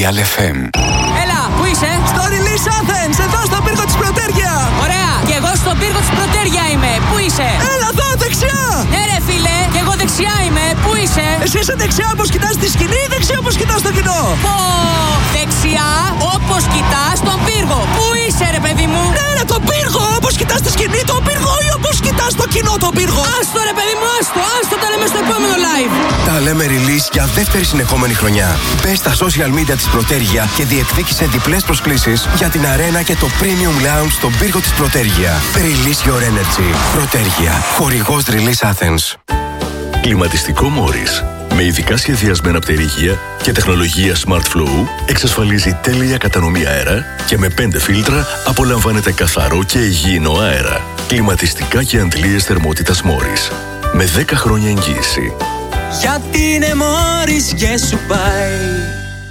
Real FM. Έλα, πού είσαι? Στο Release Athens, εδώ στον πύργο της Πρωτέργεια. Ωραία, και εγώ στον πύργο της Πρωτέργεια είμαι. Πού είσαι? Έλα εδώ, δεξιά. Ναι ρε φίλε, και εγώ δεξιά είμαι. Πού είσαι? Εσύ είσαι δεξιά όπως κοιτάς τη σκηνή ή δεξιά όπως κοιτάς το κοινό? Πω, δεξιά όπως κοιτάς τον πύργο. Πού είσαι ρε παιδί μου? Ναι ρε, τον πύργο, όπως κοιτάς τη σκηνή τον πύργο ή όπως κοιτάς το κοινό τον πύργο? Άστο ρε παιδί μου, άστο τα λέμε στο επόμενο live. Τα λέμε release για δεύτερη συνεχόμενη χρονιά. Μπες στα social media της Πρωτέργεια και διεκδίκησε διπλές προσκλήσεις για την αρένα και το premium lounge στον πύργο της Πρωτέργεια. Release your energy. Πρωτέργεια. Χορηγός Release Athens. Κλιματιστικό Morris. Με ειδικά σχεδιασμένα πτερίγια και τεχνολογία Smart Flow εξασφαλίζει τέλεια κατανομή αέρα και με 5 φίλτρα απολαμβάνετε καθαρό και υγιεινό αέρα. Κλιματιστικά και αντλίες θερμότητας Morris. Με 10 χρόνια εγγύηση. Γιατί είναι Morris και σου πάει.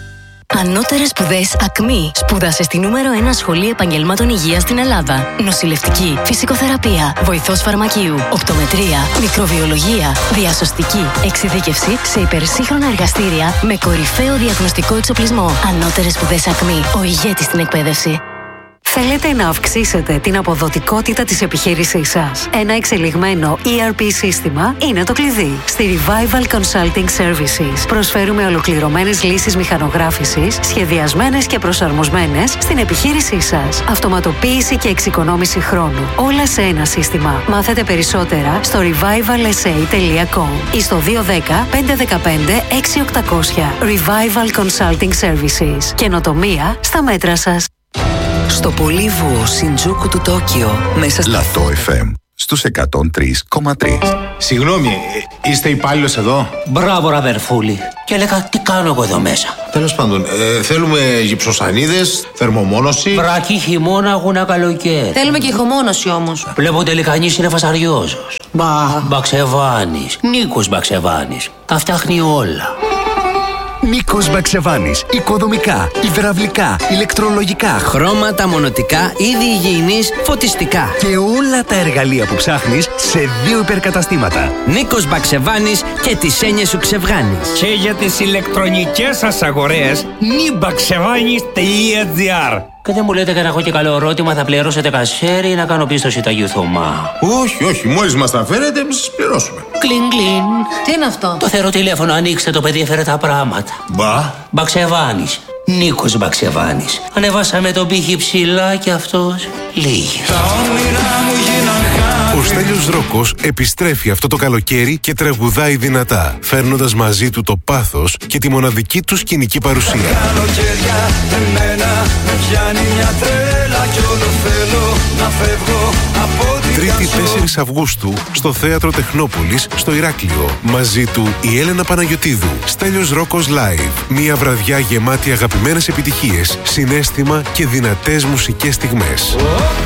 Ανώτερες σπουδές ΑΚΜΗ. Σπούδασε στη νούμερο 1 σχολή επαγγελμάτων υγείας στην Ελλάδα. Νοσηλευτική, φυσικοθεραπεία, βοηθός φαρμακείου, οπτομετρία, μικροβιολογία, διασωστική, εξειδίκευση σε υπερσύγχρονα εργαστήρια με κορυφαίο διαγνωστικό εξοπλισμό. Ανώτερες σπουδές ΑΚΜΗ. Ο ηγέτης στην εκπαίδευση. Θέλετε να αυξήσετε την αποδοτικότητα της επιχείρησής σας? Ένα εξελιγμένο ERP σύστημα είναι το κλειδί. Στη Revival Consulting Services προσφέρουμε ολοκληρωμένες λύσεις μηχανογράφησης, σχεδιασμένες και προσαρμοσμένες στην επιχείρησή σας. Αυτοματοποίηση και εξοικονόμηση χρόνου. Όλα σε ένα σύστημα. Μάθετε περισσότερα στο revivalsa.com ή στο 210 515 6800. Revival Consulting Services. Καινοτομία στα μέτρα σας. Στο πολύβουο Σιντζούκου του Τόκιο, μέσα στα Λατό FM στους 103,3. Συγγνώμη, είστε υπάλληλος εδώ? Μπράβο ρε αδερφούλη. Και έλεγα τι κάνω εγώ εδώ μέσα. Τέλος πάντων, θέλουμε γυψοσανίδες, θερμομόνωση. Βρακή, χειμώνα, αγώνα, καλοκαίρι. Θέλουμε και ηχομόνωση όμως. Βλέπω τελικανής είναι φασαριόζος. Μπαξεβάνης, Νίκος Μπαξεβάνης. Τα φτιάχνει όλα. Νίκος Μπαξεβάνης. Οικοδομικά, υδραυλικά, ηλεκτρολογικά, χρώματα, μονοτικά, είδη υγιεινής, φωτιστικά. Και όλα τα εργαλεία που ψάχνεις σε 2 υπερκαταστήματα. Νίκος Μπαξεβάνης και τις έννοιες σου ξεβγάνεις. Και για τις ηλεκτρονικές σας αγορές, nibaxevanis.gr. Και δεν μου λέτε και να έχω και καλό ερώτημα, θα πληρώσετε κασέρι ή να κάνω πίστοση Ταγιού Θωμά? Όχι, μόλις μας τα φέρετε, εμείς σας πληρώσουμε. Κλιν, κλιν. Τι είναι αυτό? Το θεροτηλέφωνο, ανοίξτε το, παιδί έφερε τα πράγματα. Μπαξεβάνης. Νίκος Μπαξεβάνης. Ανεβάσαμε τον πύχη ψηλά και αυτός λίγες. Ο Στέλιος Ρόκος επιστρέφει αυτό το καλοκαίρι και τραγουδάει δυνατά, φέρνοντας μαζί του το πάθος και τη μοναδική του σκηνική παρουσία. Τρίτη 4 Αυγούστου στο Θέατρο Τεχνόπολης στο Ηράκλειο. Μαζί του η Έλενα Παναγιωτίδου. Στέλιος Ρόκος Live. Μια βραδιά γεμάτη αγαπημένες επιτυχίες, συναίσθημα και δυνατές μουσικές στιγμές.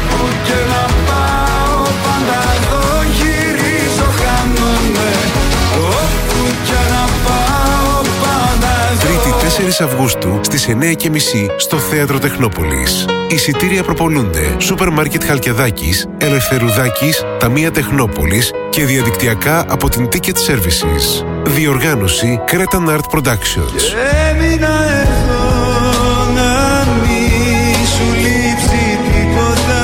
Τρίτη 4 Αυγούστου στις 9:30 στο Θέατρο Τεχνόπολης. Εισιτήρια προπολούνται Σούπερ Μάρκετ Χαλκιδάκης, Ελευθερουδάκης, Ταμεία Τεχνόπολης και διαδικτυακά από την Ticket Services. Διοργάνωση Cretan Art Productions. Έμεινα εδώ να μη σου λείψει τίποτα.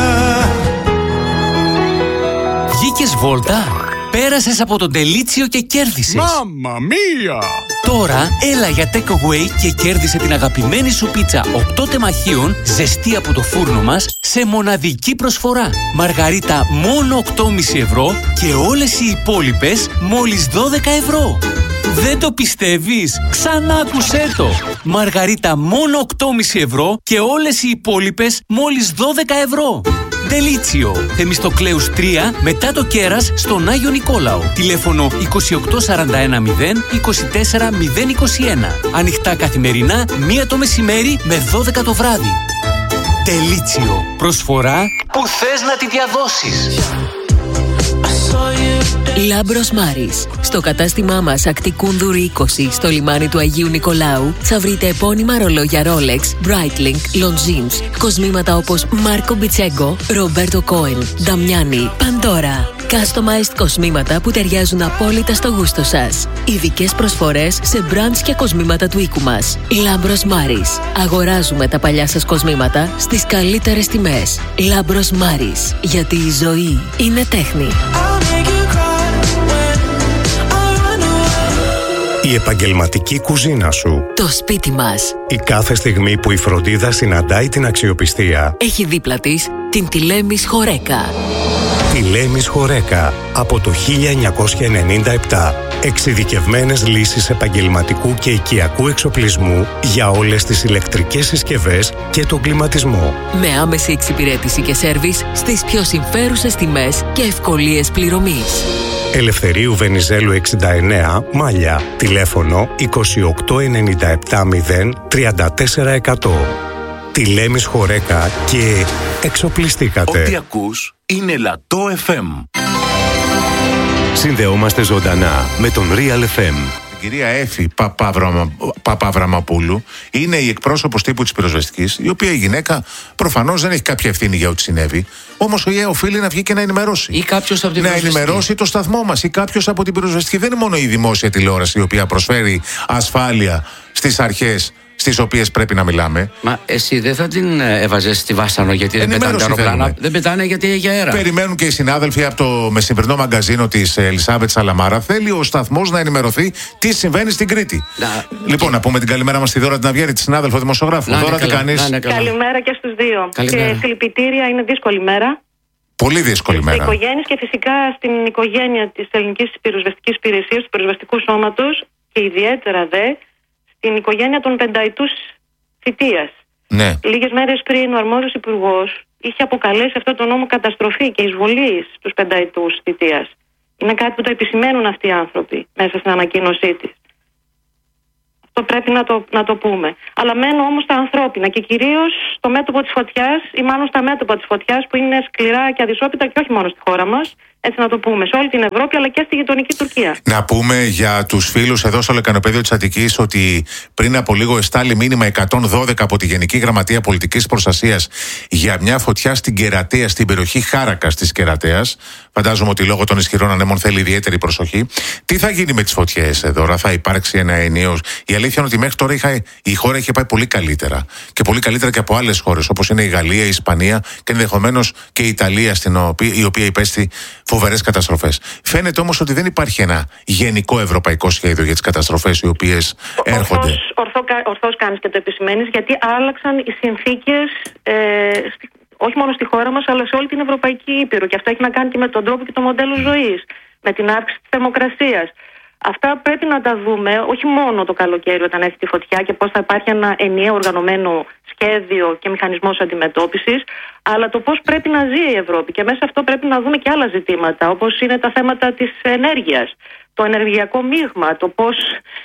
Βγήκες βόλτα? Πέρασες από τον Τελίτσιο και κέρδισες. Μάμμα μία! Τώρα έλα για takeaway και κέρδισε την αγαπημένη σου πίτσα 8 τεμαχίων ζεστή από το φούρνο μας σε μοναδική προσφορά. Μαργαρίτα μόνο 8,5 ευρώ και όλες οι υπόλοιπες μόλις 12 ευρώ. Δεν το πιστεύεις? Ξανά άκουσέ το. Μαργαρίτα μόνο 8,5 ευρώ και όλες οι υπόλοιπες μόλις 12 ευρώ. Τελίτσιο, Θεμιστοκλέους 3, μετά το Κέρας, στον Άγιο Νικόλαο. Τηλέφωνο 28410 24021. Ανοιχτά καθημερινά, 1 το μεσημέρι με 12 το βράδυ. Τελίτσιο, προσφορά που θες να τη διαδώσεις. Λάμπρος Μάρις. Στο κατάστημά μας Ακτικού Κούνδουρη 20 στο λιμάνι του Αγίου Νικολάου θα βρείτε επώνυμα ρολόγια Rolex, Breitling, Longines, κοσμήματα όπως Μάρκο Μπιτσέγκο, Ρομπέρτο Κόεν, Νταμιάνι, Παντόρα. Customized κοσμήματα που ταιριάζουν απόλυτα στο γούστο σας. Ειδικές προσφορές σε brands και κοσμήματα του οίκου μας. Λάμπρος Μάρις. Αγοράζουμε τα παλιά σας κοσμήματα στις καλύτερες τιμές. Λάμπρος Μάρις. Γιατί η ζωή είναι τέχνη. Η επαγγελματική κουζίνα σου. Το σπίτι μας. Η κάθε στιγμή που η φροντίδα συναντάει την αξιοπιστία. Έχει δίπλα της την Τηλέμης Χορέκα. Τηλέμης Χορέκα. Από το 1997. Εξειδικευμένες λύσεις επαγγελματικού και οικιακού εξοπλισμού για όλες τις ηλεκτρικές συσκευές και τον κλιματισμό. Με άμεση εξυπηρέτηση και σέρβις στις πιο συμφέρουσες τιμές και ευκολίες πληρωμής. Ελευθερίου Βενιζέλου 69, Μάλια. Τηλέφωνο 2897 034 100. Τηλέμης Χορέκα και εξοπλιστήκατε. Ό,τι ακούς είναι Λατό FM. Συνδεόμαστε ζωντανά με τον Real FM. Η κυρία Έφη Παπαβραμαπούλου είναι η εκπρόσωπος τύπου της πυροσβεστικής, η οποία η γυναίκα προφανώς δεν έχει κάποια ευθύνη για ό,τι συνέβη. Όμως οφείλει να βγει και να ενημερώσει. Ή κάποιος από την να πυροσβεστική. ενημερώσει το σταθμό μας ή κάποιος από την πυροσβεστική. Δεν είναι μόνο η δημόσια τηλεόραση η οποία προσφέρει ασφάλεια στις αρχές στις οποίες πρέπει να μιλάμε. Μα εσύ δεν θα την έβαζες στη Βάσανο γιατί δεν πετάνε τα αεροπλάνα. Δεν πετάνε γιατί έχει αέρα. Περιμένουν και οι συνάδελφοι από το μεσημερινό μαγκαζίνο της Ελισάβετ Σαλαμάρα. Θέλει ο σταθμός να ενημερωθεί τι συμβαίνει στην Κρήτη. Λοιπόν, να πούμε την καλημέρα μας στη Δώρα την Αυγέρη, τη συνάδελφο δημοσιογράφου. Δώρα, τι κάνεις? Καλημέρα και στους δύο. Καλημέρα. Και συλληπιτήρια, είναι δύσκολη μέρα. Πολύ δύσκολη μέρα. Στις οικογένειες και φυσικά στην οικογένεια της Ελληνικής Πυροσβεστικής Υπηρεσίας, του Πυροσβεστικού Σώματος και ιδιαίτερα στην οικογένεια των πενταετούς θητείας. Ναι. Λίγες μέρες πριν ο αρμόδιος υπουργός είχε αποκαλέσει αυτό το νόμο καταστροφή και εισβολή στους πενταετούς θητείας. Είναι κάτι που το επισημαίνουν αυτοί οι άνθρωποι μέσα στην ανακοίνωσή της. Αυτό πρέπει να το πούμε. Αλλά μένω όμως στα ανθρώπινα και κυρίως στο μέτωπο της φωτιάς ή μάλλον στα μέτωπα της φωτιάς που είναι σκληρά και αδυσόπιτα και όχι μόνο στη χώρα μας. Έτσι να το πούμε, σε όλη την Ευρώπη αλλά και στη γειτονική Τουρκία. Να πούμε για τους φίλους εδώ στο λεκανοπέδιο της Αττικής ότι πριν από λίγο εστάλει μήνυμα 112 από τη Γενική Γραμματεία Πολιτικής Προστασίας για μια φωτιά στην Κερατέα, στην περιοχή Χάρακας της Κερατέας. Φαντάζομαι ότι λόγω των ισχυρών ανέμων θέλει ιδιαίτερη προσοχή. Τι θα γίνει με τις φωτιές εδώ, θα υπάρξει ένα ενιαίο? Η αλήθεια είναι ότι μέχρι τώρα η χώρα είχε πάει πολύ καλύτερα. Και πολύ καλύτερα και από άλλες χώρες όπως είναι η Γαλλία, η Ισπανία και ενδεχομένως και η Ιταλία, η οποία υπέστη φοβερές καταστροφές. Φαίνεται όμως ότι δεν υπάρχει ένα γενικό ευρωπαϊκό σχέδιο για τις καταστροφές οι οποίες έρχονται. Ορθώς κάνεις και το επισημαίνεις, γιατί άλλαξαν οι συνθήκες όχι μόνο στη χώρα μας αλλά σε όλη την Ευρωπαϊκή Ήπειρο. Και αυτό έχει να κάνει και με τον τρόπο και το μοντέλο ζωής, με την αύξηση της θερμοκρασίας. Αυτά πρέπει να τα δούμε όχι μόνο το καλοκαίρι όταν έχει τη φωτιά και πώς θα υπάρχει ένα ενιαίο οργανωμένο σχέδιο και μηχανισμός αντιμετώπισης, αλλά το πώς πρέπει να ζει η Ευρώπη. Και μέσα αυτό πρέπει να δούμε και άλλα ζητήματα, όπως είναι τα θέματα της ενέργειας, το ενεργειακό μείγμα, το πώς,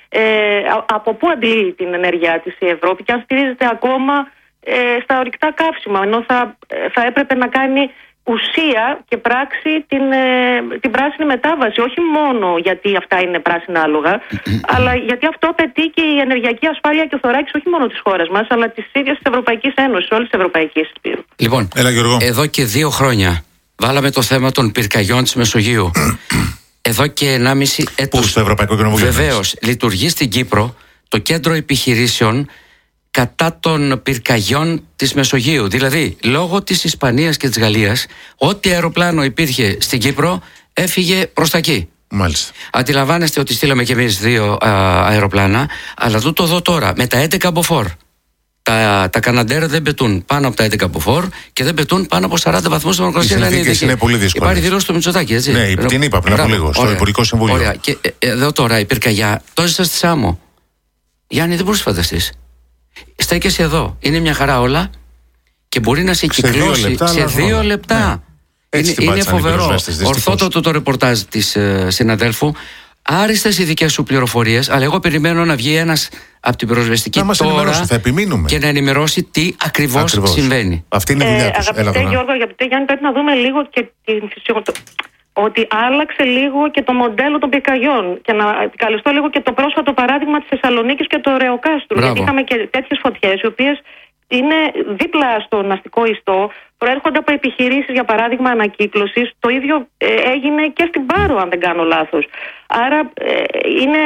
από πού αντλεί την ενέργειά της η Ευρώπη και αν στηρίζεται ακόμα στα ορυκτά καύσιμα, ενώ θα έπρεπε να κάνει ουσία και πράξη την πράσινη μετάβαση, όχι μόνο γιατί αυτά είναι πράσινα άλογα, αλλά γιατί αυτό απαιτεί και η ενεργειακή ασφάλεια και ο θωράκης όχι μόνο της χώρας μας, αλλά της ίδιας της Ευρωπαϊκής Ένωσης, όλης της Ευρωπαϊκής Υπήρου. Λοιπόν, εδώ και 2 χρόνια βάλαμε το θέμα των πυρκαγιών της Μεσογείου. Εδώ και 1,5 έτος. Πού στο Ευρωπαϊκό Κοινοβούλιο? Βεβαίως, λειτουργεί στην Κύπρο το κέντρο επιχειρήσεων κατά των πυρκαγιών της Μεσογείου. Δηλαδή, λόγω της Ισπανίας και της Γαλλίας, ό,τι αεροπλάνο υπήρχε στην Κύπρο έφυγε προς τα εκεί. Μάλιστα. Αντιλαμβάνεστε ότι στείλαμε και εμείς 2 αεροπλάνα, αλλά τούτο εδώ τώρα, με τα 11 μποφόρ. Τα Καναντέρ δεν πετούν πάνω από τα 11 μποφόρ και δεν πετούν πάνω από 40 βαθμούς θερμοκρασία. Οι συνθήκες είναι πολύ δύσκολες. Υπάρχει δηλώση του Μητσοτάκη, έτσι. Ναι, την είπα πριν από λίγο, στο Υπουργικό Συμβούλιο. Ωραία. Και εδώ τώρα η πυρκαγιά, το έζησα στη Σάμο. Γιάννη, δεν μπορείς να φανταστείς. Στέκεσαι εδώ. Είναι μια χαρά όλα και μπορεί να σε κυκλώσει σε 2 λεπτά. Ναι. Είναι φοβερό. Ορθότατο το ρεπορτάζ της συναδέλφου. Άριστες οι δικές σου πληροφορίες, αλλά εγώ περιμένω να βγει ένας από την πυροσβεστική τώρα θα επιμείνουμε και να ενημερώσει τι ακριβώς συμβαίνει. Αυτή είναι η δουλειά τους. Αγαπητέ Γιώργο, αγαπητέ Γιάννη, πρέπει να δούμε λίγο και την ότι άλλαξε λίγο και το μοντέλο των πυρκαγιών. Και να επικαλεστώ λίγο και το πρόσφατο παράδειγμα της Θεσσαλονίκης και του Ρεοκάστρου. Μπράβο. Γιατί είχαμε και τέτοιες φωτιές, οι οποίες είναι δίπλα στον αστικό ιστό, προέρχονται από επιχειρήσεις, για παράδειγμα, ανακύκλωσης. Το ίδιο έγινε και στην Πάρο, αν δεν κάνω λάθος. Άρα είναι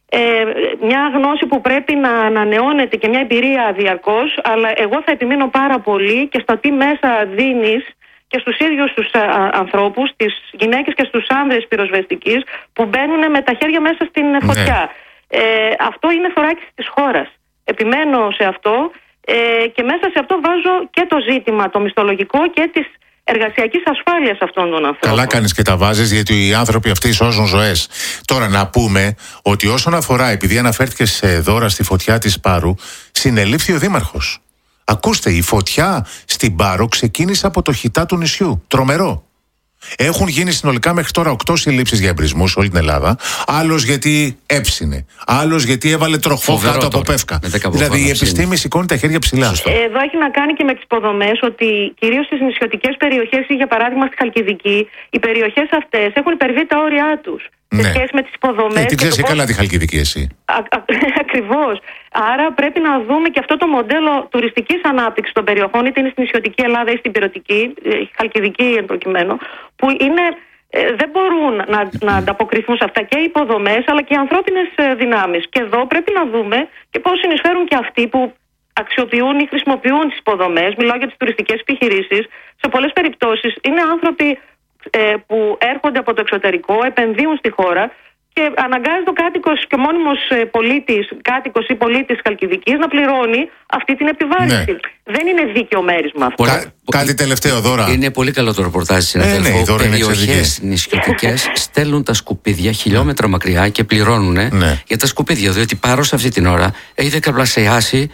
μια γνώση που πρέπει να ανανεώνεται και μια εμπειρία διαρκώς, αλλά εγώ θα επιμείνω πάρα πολύ και στα τι μέσα δίνεις και στους ίδιους τους ανθρώπους, τις γυναίκες και στους άνδρες πυροσβεστικής που μπαίνουν με τα χέρια μέσα στην φωτιά. Αυτό είναι θωράκιση της χώρας. Επιμένω σε αυτό και μέσα σε αυτό βάζω και το ζήτημα το μισθολογικό και της εργασιακής ασφάλειας αυτών των ανθρώπων. Καλά κάνεις και τα βάζεις, γιατί οι άνθρωποι αυτοί σώζουν ζωές. Τώρα να πούμε ότι όσον αφορά, επειδή αναφέρθηκε σε δώρα στη φωτιά της Πάρου, συνελήφθη ο δήμαρχος. Ακούστε, η φωτιά στην Πάρο ξεκίνησε από το χιτά του νησιού. Τρομερό. Έχουν γίνει συνολικά μέχρι τώρα 8 συλλήψεις για εμπρισμούς σε όλη την Ελλάδα. Άλλος γιατί έψινε. Άλλος γιατί έβαλε τροχό κάτω από πεύκα. Δηλαδή η επιστήμη σηκώνει τα χέρια ψηλά. Εδώ έχει να κάνει και με τις υποδομές, ότι κυρίως στις νησιωτικές περιοχές ή για παράδειγμα στη Χαλκιδική, οι περιοχές αυτές έχουν υπερβεί τα όρια τους. Σε σχέση με τις υποδομές. Την ξέρεις και καλά τη Χαλκιδική εσύ. Ακριβώς. Άρα πρέπει να δούμε και αυτό το μοντέλο τουριστικής ανάπτυξης των περιοχών, είτε είναι στην νησιωτική Ελλάδα ή στην πυρωτική, Χαλκιδική εν προκειμένου, που είναι, δεν μπορούν να ανταποκριθούν σε αυτά και οι υποδομές αλλά και οι ανθρώπινες δυνάμεις. Και εδώ πρέπει να δούμε και πώς συνεισφέρουν και αυτοί που αξιοποιούν ή χρησιμοποιούν τις υποδομές. Μιλάω για τις τουριστικές επιχειρήσεις. Σε πολλές περιπτώσεις είναι άνθρωποι που έρχονται από το εξωτερικό, επενδύουν στη χώρα και αναγκάζεται ο κάτοικος και μόνιμος πολίτης, κάτοικος ή πολίτης Χαλκιδικής να πληρώνει αυτή την επιβάρυνση. Ναι. Δεν είναι δίκαιο μέρισμα αυτό. Κάτι τελευταίο, Δώρα. Είναι πολύ καλό το ρεπορτάζ, συναδελφό. Περιοχές νησιωτικές στέλνουν τα σκουπίδια χιλιόμετρα μακριά και πληρώνουν για τα σκουπίδια, διότι Πάρο σε αυτή την ώρα έχει δεκαπλασιάσει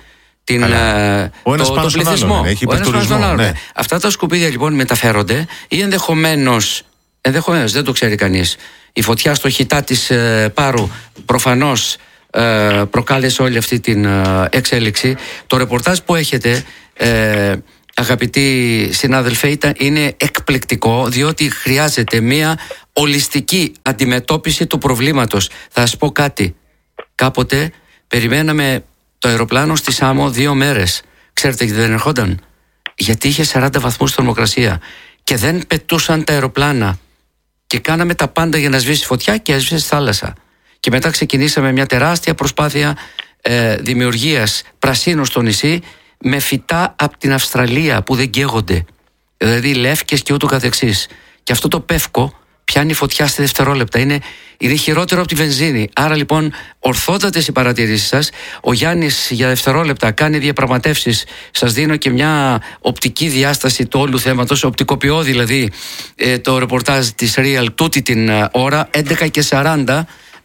το πληθυσμό. Έχει υπερτουρισμό. Αυτά τα σκουπίδια λοιπόν μεταφέρονται ή ενδεχομένως δεν το ξέρει κανείς. Η φωτιά στο χιτά της Πάρου προφανώς προκάλεσε όλη αυτή την εξέλιξη. Το ρεπορτάζ που έχετε, αγαπητοί συνάδελφοι, είναι εκπληκτικό, διότι χρειάζεται μια ολιστική αντιμετώπιση του προβλήματος. Θα σας πω κάτι. Κάποτε περιμέναμε το αεροπλάνο στη Σάμο 2 μέρες. Ξέρετε γιατί δεν ερχόταν? Γιατί είχε 40 βαθμούς θερμοκρασία και δεν πετούσαν τα αεροπλάνα. Και κάναμε τα πάντα για να σβήσει φωτιά και έσβησε στη θάλασσα. Και μετά ξεκινήσαμε μια τεράστια προσπάθεια δημιουργίας πρασίνου στο νησί με φυτά από την Αυστραλία που δεν καίγονται. Δηλαδή λεύκες και ούτω καθεξής. Και αυτό το πεύκο πιάνει φωτιά στη δευτερόλεπτα. Είναι χειρότερο από τη βενζίνη. Άρα λοιπόν ορθότατες οι παρατηρήσεις σας. Ο Γιάννης για δευτερόλεπτα κάνει διαπραγματεύσεις. Σας δίνω και μια οπτική διάσταση του όλου θέματος. Οπτικοποιώ δηλαδή το ρεπορτάζ της Real τούτη την ώρα 11:40.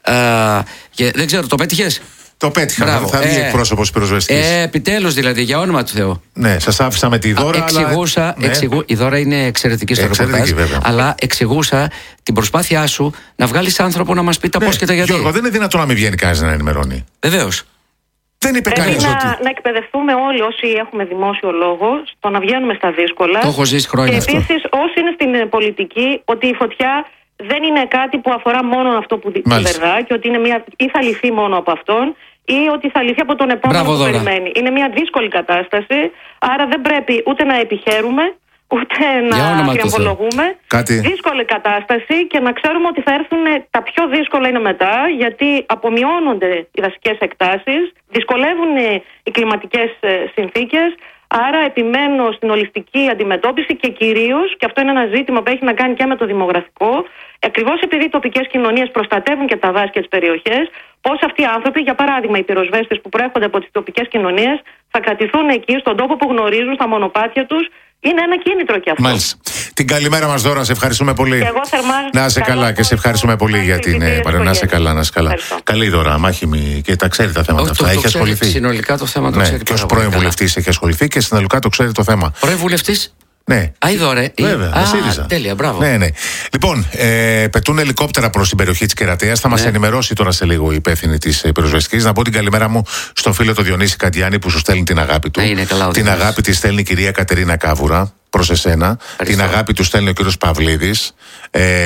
Δεν ξέρω, το πέτυχες? Το πέτυχα. Μπράβο. Θα βγει εκπρόσωπος πυροσβεστικής. Επιτέλους δηλαδή, για όνομα του Θεού. Ναι, σας άφησα με τη Δώρα. Η Δώρα είναι εξαιρετική στο ρεπορτάζ. Αλλά εξηγούσα την προσπάθειά σου να βγάλεις άνθρωπο να μας πει τα πώς και τα γιατί. Γιώργο, δεν είναι δυνατόν να μην βγαίνει κανείς να ενημερώνει. Βεβαίως. Δεν είπε κανείς ότι. Να εκπαιδευτούμε όλοι όσοι έχουμε δημόσιο λόγο στο να βγαίνουμε στα δύσκολα. Το έχω ζήσει χρόνια. Και επίσης όσοι είναι στην πολιτική, ότι η φωτιά δεν είναι κάτι που αφορά μόνο αυτό που κυβερνά και ότι είναι ή θα λυθεί μόνο από αυτόν ή ότι θα λυθεί από τον επόμενο που περιμένει. Είναι μια δύσκολη κατάσταση, άρα δεν πρέπει ούτε να επιχαίρουμε, ούτε να πυραμβολογούμε. Δύσκολη κατάσταση και να ξέρουμε ότι θα έρθουν τα πιο δύσκολα είναι μετά, γιατί απομειώνονται οι δασικές εκτάσεις, δυσκολεύουν οι κλιματικές συνθήκες. Άρα επιμένω στην ολιστική αντιμετώπιση και κυρίως, και αυτό είναι ένα ζήτημα που έχει να κάνει και με το δημογραφικό, ακριβώς επειδή οι τοπικές κοινωνίες προστατεύουν και τα δάση και τις περιοχές, πώς αυτοί οι άνθρωποι, για παράδειγμα οι πυροσβέστες που προέρχονται από τις τοπικές κοινωνίες, θα κρατηθούν εκεί στον τόπο που γνωρίζουν, στα μονοπάτια τους. Είναι ένα κίνητρο και αυτό. Μάλιστα. Την καλημέρα μας, Δώρα, σε ευχαριστούμε πολύ. Και εγώ θερμά. Να είσαι καλά και σε ευχαριστούμε πολύ για την παρέμβαση. Να είσαι καλά, να είσαι καλά. Καλή Δώρα, μάχημη και τα ξέρει τα θέματα αυτά. Έχει ασχοληθεί. Συνολικά το θέμα το ξέρει. Και ως πρώην βουλευτής έχει ασχοληθεί και συνολικά το ξέρει το θέμα. Πρώην βουλευτής. Ναι. Αιδωρέ. Βέβαια, ΣΥΡΙΖΑ. Τέλεια, μπράβο. Ναι. Λοιπόν, πετούν ελικόπτερα προς την περιοχή της Κερατέας. Θα μας ενημερώσει τώρα σε λίγο η υπεύθυνη της πυροσβεστικής. Να πω την καλημέρα μου στο φίλο το Διονύση Καντιάνη που σου στέλνει την αγάπη του. Την αγάπη τη στέλνει η κυρία Κατερίνα Κάβουρα προς εσένα. Την αγάπη του στέλνει ο κύριος Παυλίδης.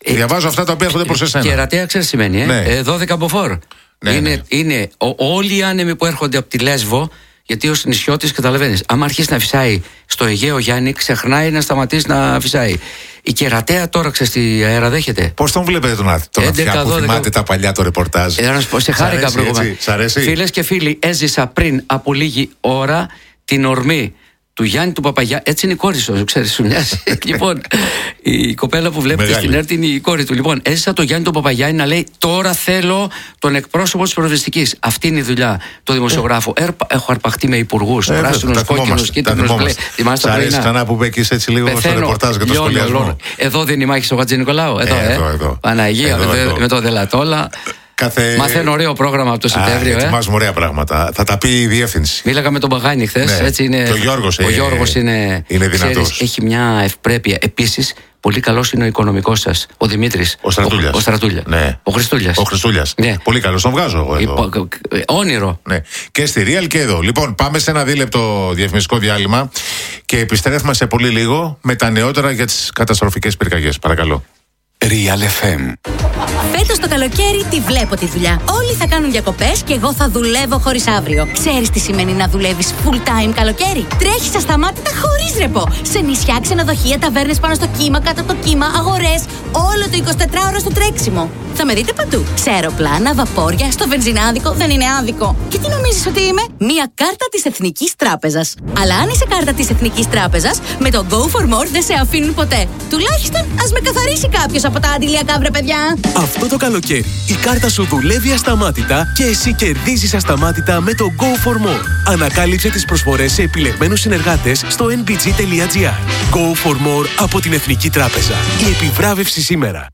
Διαβάζω αυτά τα οποία έρχονται προς εσένα. Κερατέα, ξέρεις τι σημαίνει, 12 μποφόρ. Είναι όλοι οι άνεμοι που έρχονται από τη Λέσβο, γιατί ως νησιώτης καταλαβαίνεις, άμα αρχίσει να φυσάει στο Αιγαίο, Γιάννη, ξεχνάει να σταματήσει να φυσάει. Η Κερατέα τώρα, ξέρεις τι αέρα δέχεται. Πώς τον βλέπετε τον Αθηνά που θυμάται τα παλιά το ρεπορτάζ? Να σου πω, σε χάρηκα προηγούμενα. Φίλες και φίλοι, έζησα πριν από λίγη ώρα την ορμή του Γιάννη του Παπαγιά. Έτσι είναι η κόρη σου, ξέρεις, σου μοιάζει. Λοιπόν, η κοπέλα που βλέπετε στην ΕΡΤ είναι η κόρη του. Λοιπόν, έζησα το Γιάννη του Παπαγιά να λέει: τώρα θέλω τον εκπρόσωπο της πυροσβεστικής. Αυτή είναι η δουλειά του δημοσιογράφου. Έχω αρπαχτεί με υπουργούς, πράσινους, κόκκινους, κίτρινους, μπλε. Σ' αρέσει ξανά που μπήκες έτσι λίγο στο ρεπορτάζ για το σχολιασμό? Εδώ δεν η μάχη στο Χατζη Νικολάου. Εδώ. Παναγία, με το Δελατόλα. Μαθαίνω ωραίο πρόγραμμα από το Σεπτέμβριο. Ετοιμάζουμε ωραία πράγματα. Θα τα πει η διεύθυνση. Μίλαγα με τον Παγάνη χθες. Ο Γιώργος είναι δυνατός. Έχει μια ευπρέπεια. Επίσης, πολύ καλός είναι ο οικονομικός σας, ο Δημήτρης. Ο Στρατούλια. Ο Χριστούλιας. Ναι. Πολύ καλός, τον βγάζω εγώ εδώ. Όνειρο. Ναι. Και στη Real και εδώ. Λοιπόν, πάμε σε ένα δίλεπτο διαφημιστικό διάλειμμα και επιστρέφουμε σε πολύ λίγο με τα νεότερα για τις καταστροφικές πυρκαγιές. Παρακαλώ. Real FM. Φέτος το καλοκαίρι τη βλέπω τη δουλειά. Όλοι θα κάνουν διακοπές και εγώ θα δουλεύω χωρίς αύριο. Ξέρεις τι σημαίνει να δουλεύεις full time καλοκαίρι? Τρέχεις ασταμάτητα χωρίς ρεπό. Σε νησιά, ξενοδοχεία, ταβέρνες πάνω στο κύμα, κάτω από το κύμα, αγορές. Όλο το 24ωρο στο τρέξιμο. Θα με δείτε παντού. Σε αεροπλάνα, βαπόρια, στο βενζινάδικο. Δεν είναι άδικο. Και τι νομίζεις ότι είμαι? Μία κάρτα της Εθνικής Τράπεζας. Αλλά αν είσαι κάρτα της Εθνικής Τράπεζας, με το Go for More δεν σε αφήνουν ποτέ. Τουλάχιστον ας με καθαρίσει κάποιος από τα αντιλιακά, βρε παιδιά. Αυτό το καλοκαίρι η κάρτα σου δουλεύει ασταμάτητα και εσύ κερδίζεις ασταμάτητα με το Go for More. Ανακάλυψε τις προσφορές σε επιλεγμένους συνεργάτες στο nbg.gr. Go for More από την Εθνική Τράπεζα. Η επιβράβευση σήμερα.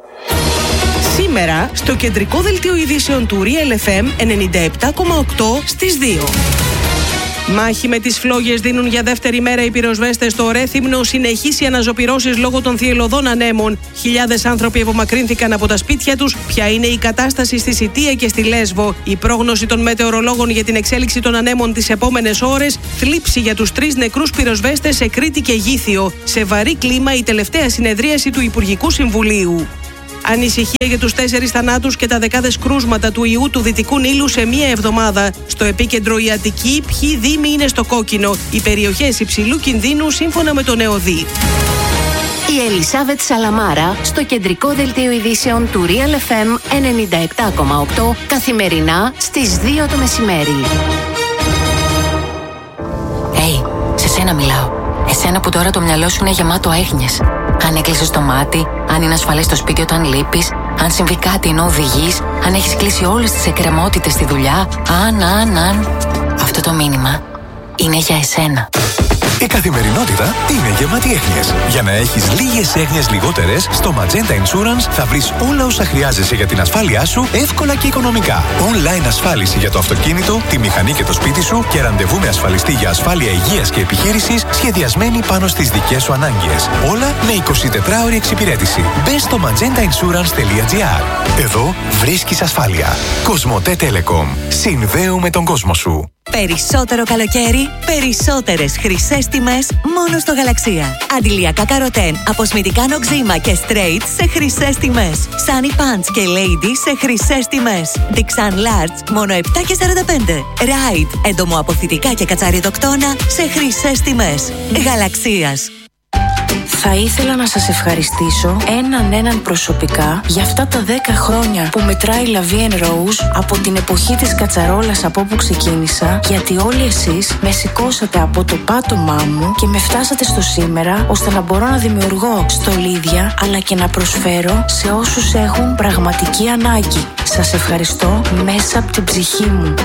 Σήμερα στο κεντρικό δελτίο ειδήσεων του Real FM 97,8 στις 2. Μάχη με τις φλόγες δίνουν για δεύτερη μέρα οι πυροσβέστες στο Ρέθυμνο. Συνεχείς οι αναζωπυρώσεις λόγω των θυελλωδών ανέμων. Χιλιάδες άνθρωποι απομακρύνθηκαν από τα σπίτια τους. Ποια είναι η κατάσταση στη Σιτία και στη Λέσβο? Η πρόγνωση των μετεωρολόγων για την εξέλιξη των ανέμων τις επόμενες ώρες. Θλίψη για τους 3 νεκρούς πυροσβέστες σε Κρήτη και Γήθιο. Σε βαρύ κλίμα η τελευταία συνεδρίαση του Υπουργικού Συμβουλίου. Ανησυχία για τους 4 θανάτους και τα δεκάδες κρούσματα του ιού του Δυτικού Νείλου σε μία εβδομάδα. Στο επίκεντρο η Αττική, ποιοι δήμοι είναι στο κόκκινο. Οι περιοχές υψηλού κινδύνου σύμφωνα με τον ΕΟΔΗ. Η Ελισάβετ Σαλαμάρα στο κεντρικό δελτίο ειδήσεων του Real FM 97,8 καθημερινά στις 2 το μεσημέρι. Σε σένα μιλάω. Εσένα που τώρα το μυαλό σου είναι γεμάτο έγνοιες. Αν έκλεισες το μάτι, αν είναι ασφαλές στο σπίτι όταν λείπεις, αν συμβεί κάτι ενώ οδηγείς, αν έχεις κλείσει όλες τις εκκρεμότητες στη δουλειά, αν. Αυτό το μήνυμα είναι για εσένα. Η καθημερινότητα είναι γεμάτη έγνοιες. Για να έχεις λίγες έγνοιες λιγότερες, στο Magenta Insurance θα βρεις όλα όσα χρειάζεσαι για την ασφάλειά σου εύκολα και οικονομικά. Online ασφάλιση για το αυτοκίνητο, τη μηχανή και το σπίτι σου και ραντεβού με ασφαλιστή για ασφάλεια υγείας και επιχείρησης σχεδιασμένη πάνω στις δικές σου ανάγκες. Όλα με 24ωρη εξυπηρέτηση. Μπες στο magentainsurance.gr. Εδώ βρίσκεις ασφάλεια. Κοσμοτέ Telecom. Συνδέουμε τον κόσμο σου. Περισσότερο καλοκαίρι, περισσότερες χρυσές τιμές μόνο στο Γαλαξία. Αντιλιακά καροτέν, αποσμητικά νοξίμα και straight σε χρυσές τιμές. Sunny Pants και Lady σε χρυσές τιμές. Dixan Large μόνο 7,45. Ride, εντομοαποθητικά και κατσαριδοκτώνα σε χρυσές τιμές. Γαλαξίας. Θα ήθελα να σας ευχαριστήσω έναν προσωπικά για αυτά τα 10 χρόνια που μετράει La Vie en Rose από την εποχή της κατσαρόλας από όπου ξεκίνησα, γιατί όλοι εσείς με σηκώσατε από το πάτωμά μου και με φτάσατε στο σήμερα, ώστε να μπορώ να δημιουργώ στολίδια αλλά και να προσφέρω σε όσους έχουν πραγματική ανάγκη. Σας ευχαριστώ μέσα από την ψυχή μου.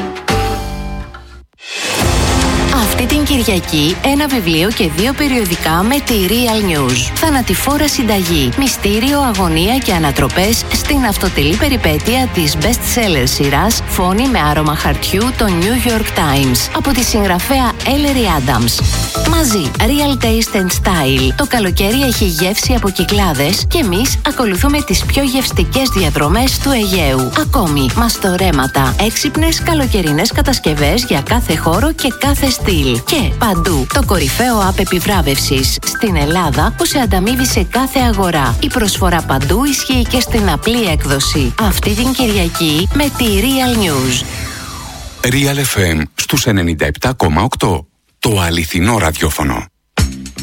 Αυτή την Κυριακή ένα βιβλίο και 2 περιοδικά με τη Real News. Θανατηφόρα συνταγή, μυστήριο, αγωνία και ανατροπές στην αυτοτελή περιπέτεια της best-seller σειράς Φόνη με άρωμα χαρτιού το New York Times από τη συγγραφέα Ellery Adams. Μαζί, Real Taste and Style. Το καλοκαίρι έχει γεύση από Κυκλάδες και εμείς ακολουθούμε τις πιο γευστικές διαδρομές του Αιγαίου. Ακόμη, μαστορέματα, έξυπνες καλοκαιρινές κατασκευές για κάθε χώρο και κάθε στυλ. Και και παντού. Το κορυφαίο app επιβράβευσης στην Ελλάδα που σε ανταμείβει σε κάθε αγορά. Η προσφορά παντού ισχύει και στην απλή έκδοση. Αυτή την Κυριακή με τη Real News. Real FM στους 97,8. Το αληθινό ραδιόφωνο.